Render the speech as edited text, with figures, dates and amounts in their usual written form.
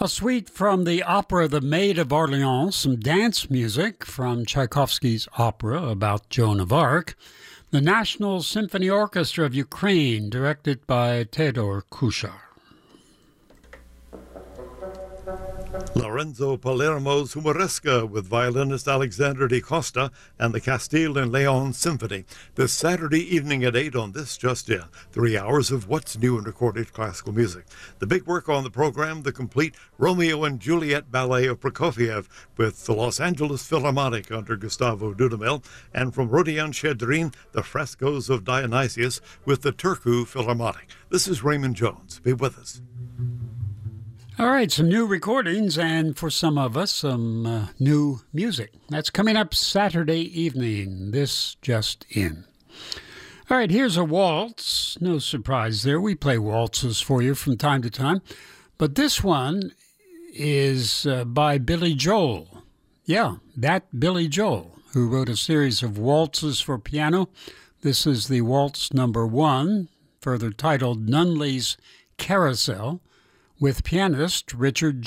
A suite from the opera The Maid of Orleans, some dance music from Tchaikovsky's opera about Joan of Arc, the National Symphony Orchestra of Ukraine, directed by Tedor Kushar. Lorenzo Palermo's Humoresca with violinist Alexander Di Costa and the Castile and Leon Symphony. This Saturday evening at 8 on This Just In. 3 hours of what's new in recorded classical music. The big work on the program, the complete Romeo and Juliet ballet of Prokofiev with the Los Angeles Philharmonic under Gustavo Dudamel, and from Rodion Chedrin, the frescoes of Dionysius with the Turku Philharmonic. This is Raymond Jones. Be with us. All right, some new recordings, and for some of us, some new music. That's coming up Saturday evening, This Just In. All right, here's a waltz. No surprise there. We play waltzes for you from time to time. But this one is by Billy Joel. Yeah, that Billy Joel, who wrote a series of waltzes for piano. This is the waltz number 1, further titled Nunley's Carousel, with pianist Richard